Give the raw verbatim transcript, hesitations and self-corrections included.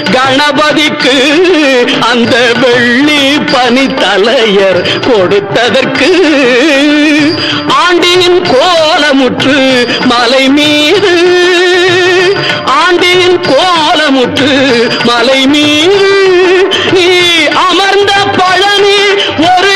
கணபதிக்கு அந்த வெள்ளி பனி தலையர் கொடுத்ததற்கு ஆண்டியின் கோலமுற்று மலை மீது ஆண்டியின் கோலமுற்று மலை மீது